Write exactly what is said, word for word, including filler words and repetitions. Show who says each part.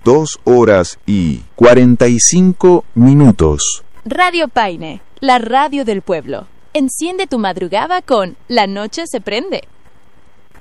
Speaker 1: dos horas y cuarenta y cinco minutos.
Speaker 2: Radio Paine, la radio del pueblo. Enciende tu madrugada con La Noche se prende.